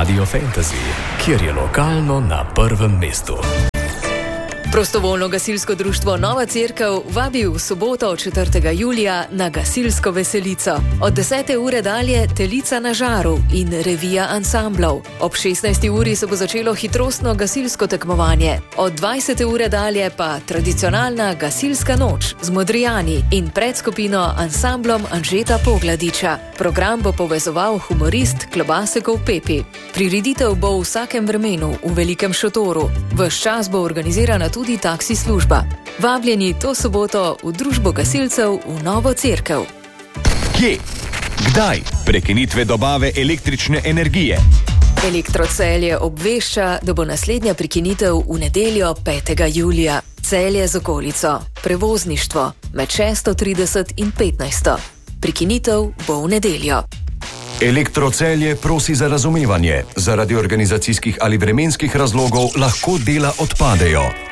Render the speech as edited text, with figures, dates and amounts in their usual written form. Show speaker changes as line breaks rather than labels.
Radio Fantasy, kjer je lokalno na prvem mestu.
Prostovoljno gasilsko društvo Nova Cerkev vabi v soboto 4. julija na gasilsko veselico. Od 10. ure dalje Telica na žaru in revija ansamblov. Ob 16. uri se bo začelo hitrostno gasilsko tekmovanje. Od 20. ure dalje pa tradicionalna gasilska noč z Modrijani in predskupino ansamblom Anžeta Pogladiča. Program bo povezoval humorist Klobasekov Pepi. Prireditev bo v vsakem vremenu v velikem šotoru. Ves čas bo organizirana tudi taksi služba. Vabljeni to soboto v družbo gasilcev v Novo Cerkev.
Kje? Kdaj? Prekinitve dobave električne energije.
Elektrocelje obvešča, da bo naslednja prekinitev v nedeljo 5. julija. Celje z okolico. Prevozništvo med 6:30 in 15. Prekinitev bo v nedeljo.
Elektrocelje prosi za razumevanje. Zaradi organizacijskih ali vremenskih razlogov lahko dela odpadejo.